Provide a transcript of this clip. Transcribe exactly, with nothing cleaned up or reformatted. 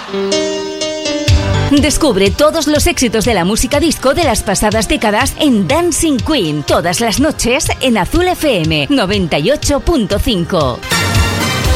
Descubre todos los éxitos de la música disco de las pasadas décadas en Dancing Queen, todas las noches en Azul F M noventa y ocho punto cinco.